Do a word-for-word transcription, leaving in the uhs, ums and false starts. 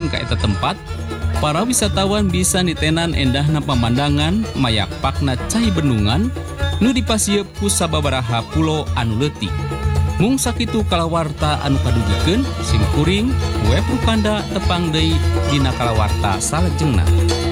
ka eta tempat, para wisatawan bisa nitenan endahna pemandangan mayak pakna cai bendungan nu dipasieun ku sababaraha pulo anu leutik. Mung sakitu kalawarta anu kadugikeun sim kuring web Rukanda tepang deui dina kalawarta salajengna.